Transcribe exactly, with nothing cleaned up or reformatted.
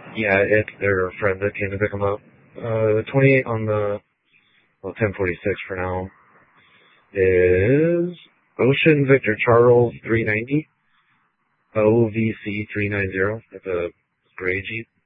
Yeah, it's their friend that came to pick them up. Uh, the twenty-eight on the, well, ten forty-six for now, is Ocean Victor Charles three ninety, O V C three ninety. It's a gray Jeep.